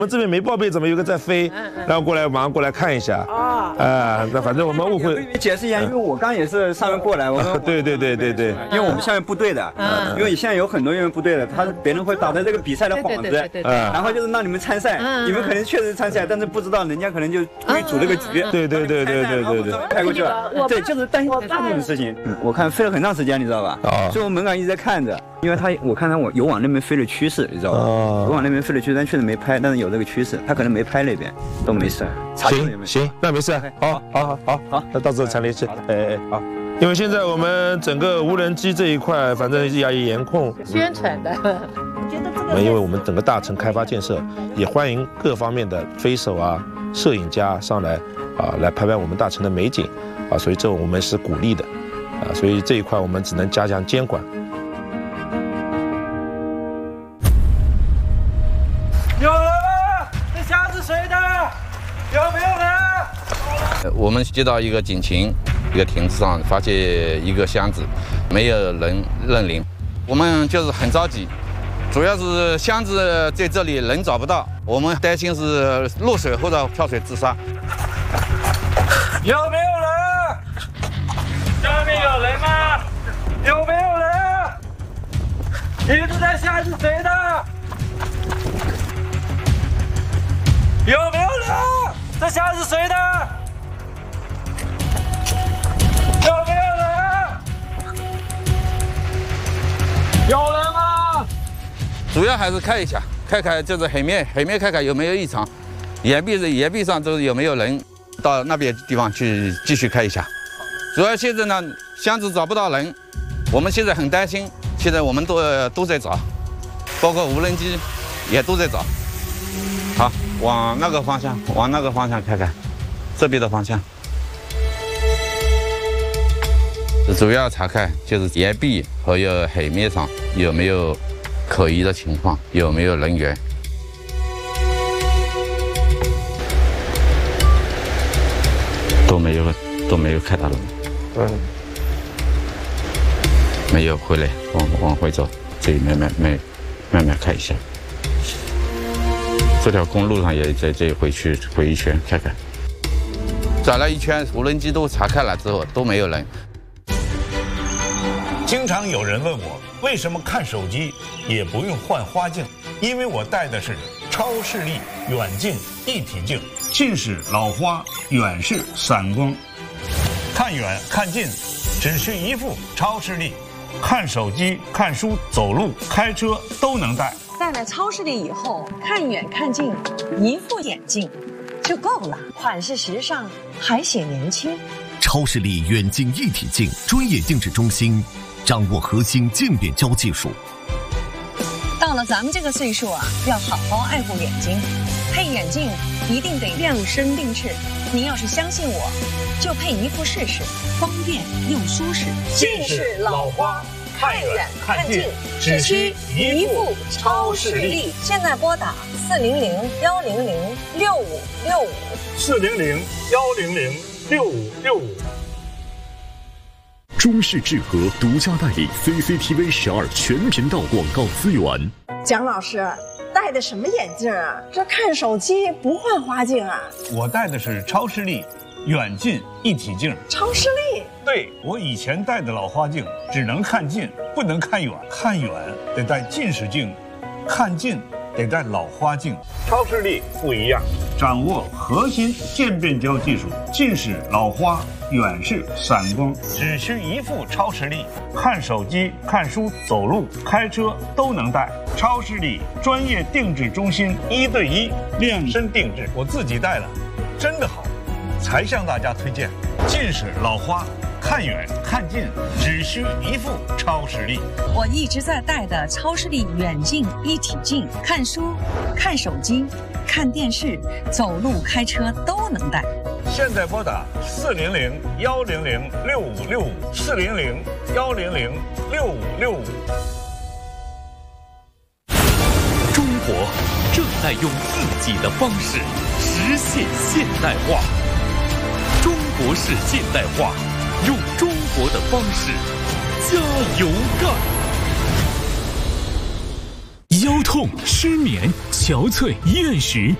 我们这边没报备，怎么有个在飞？然后马上过来看一下。那反正我们误会。 解释一下，因为我刚也是上面过来，我说对， 因为我们下面部队的，因为现在有很多因为部队的，别人会打着这个比赛的幌子，然后就是让你们参赛，你们可能确实参赛，但是不知道人家可能就故意组了个局。 对， 开过去了。对，就是担心这种事情。我看飞了很长时间，你知道吧？所以我门岗一直在看着，因为我看我有往那边飞的趋势，你知道吧？有往那边飞的趋势，但确实没拍，但是有这个趋势，他可能没拍那边，都没事。 行，那没事。好，那到时候常联系。好。因为现在我们整个无人机这一块，反正也严控宣传的。 因为我们整个大城开发建设，也欢迎各方面的飞手啊、摄影家上来来拍我们大城的美景所以这我们是鼓励的所以这一块我们只能加强监管。 有人吗？这箱子谁的？有没有人？ 我们接到一个警情，一个亭子上发现一个箱子，没有人认领，我们就是很着急，主要是箱子在这里人找不到，我们担心是落水或者跳水自杀。 有没有人？下面有人吗？有没有人？一直在下是谁的？有没有人？这箱是谁的？有没有人？有人吗？ 主要还是看一下，看就是海面看有没有异常，岩壁上都有没有人，到那边地方去继续看一下。主要现在呢，箱子找不到人，我们现在很担心，现在我们都在找，包括无人机也都在找。好，往那个方向看看，这边的方向。主要查看就是岩壁和海面上有没有可疑的情况，有没有人员。都没有看到人。没有回来，往回走，自己慢慢看一下。这条公路上也在这回一圈看看。转了一圈，无人机都查看了之后都没有人。 经常有人问我，为什么看手机也不用换花镜？因为我戴的是超视力远近一体镜，近视、老花、远视、散光，看远看近只需一副超视力，看手机、看书、走路、开车都能戴。 戴了超视力以后，看远看近，一副眼镜就够了，款式时尚，还显年轻。 超视力远近一体镜专业定制中心，掌握核心渐变焦技术。 到了咱们这个岁数啊，要好好爱护眼睛，配眼镜一定得量身定制。您要是相信我，就配一副试试，方便又舒适。 近视、老花，看远看近，只需一副超视力。 现在拨打 400-100-6565，400-100-6565。 中视智和独家代理 CCTV 12全频道广告资源。 蒋老师戴的什么眼镜啊？这看手机不换花镜啊？ 我戴的是超视力远近一体镜。 超视力？ 对，我以前戴的老花镜只能看近，不能看远，看远得戴近视镜，看近得戴老花镜。超视力不一样，掌握核心渐变焦技术，近视、老花、远视、散光，只需一副超视力，看手机、看书、走路、开车都能戴。超视力专业定制中心，1对1量身定制，我自己戴了，真的好，才向大家推荐。近视、老花，看远看近只需一副超视力。 我一直在戴的超视力远近一体镜，看书、看手机、看电视、走路、开车都能戴。 现在拨打400-100-6565，400-100-6565。 中国正在用自己的方式实现现代化。中国式现代化，用中国的方式加油干！ 腰痛、失眠、憔悴、厌食。